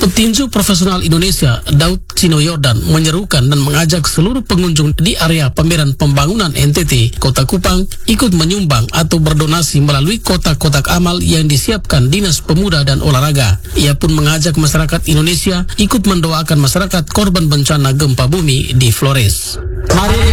Petinju profesional Indonesia Daud Chino Yordan menyerukan dan mengajak seluruh pengunjung di area pameran pembangunan NTT Kota Kupang ikut menyumbang atau berdonasi melalui kotak-kotak amal yang disiapkan Dinas Pemuda dan Olahraga. Ia pun mengajak masyarakat Indonesia ikut mendoakan masyarakat korban bencana gempa bumi di Flores. Mari